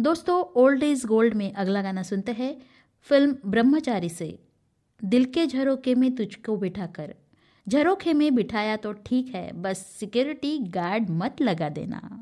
दोस्तों, old is gold में अगला गाना सुनते हैं फिल्म ब्रह्मचारी से। दिल के झरोखे में तुझको बिठाकर, झरोखे में बिठाया तो ठीक है, बस सिक्योरिटी गार्ड मत लगा देना।